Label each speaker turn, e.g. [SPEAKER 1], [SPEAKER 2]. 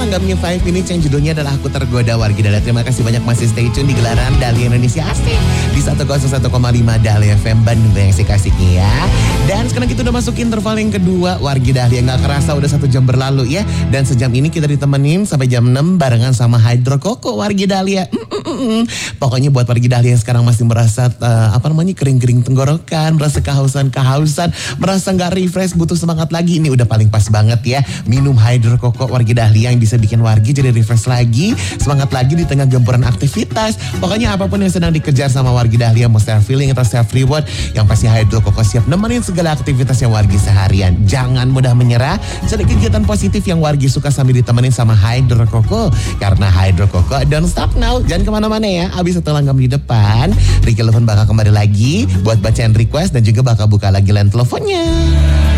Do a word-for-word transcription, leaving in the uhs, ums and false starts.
[SPEAKER 1] langgamnya Five Minutes yang judulnya adalah Aku Tergoda. Wargi Dahlia, terima kasih banyak masih stay tune di gelaran Dahlia Indonesia Asik di seratus satu koma lima Dahlia F M Bandung yang asik asiknya ya. Dan sekarang kita udah masuk interval yang kedua Wargi Dahlia, nggak kerasa udah satu jam berlalu ya. Dan sejam ini kita ditemenin sampai jam enam barengan sama Hydro Koko Wargi Dahlia. Mm-mm-mm. Pokoknya buat Wargi Dahlia yang sekarang masih merasa uh, apa namanya kering-kering tenggorokan, merasa kehausan-kehausan, merasa nggak refresh, butuh semangat lagi, ini udah paling pas banget ya. Minum Hydro Koko Wargi Dahlia yang bisa bikin Wargi jadi refresh lagi, semangat lagi di tengah gempuran aktivitas. Pokoknya apapun yang sedang dikejar sama Wargi Dahlia, mau self feeling atau self reward, yang pasti Hydro Koko siap nemenin segala aktivitas yang Wargi seharian. Jangan mudah menyerah, cari kegiatan positif yang Wargi suka sambil ditemenin sama Hydro Koko. Karena Hydro Koko don't stop now. Jangan kemana-mana ya, abis satu langgam di depan Ricky Telepon bakal kembali lagi buat bacain request dan juga bakal buka lagi line teleponnya.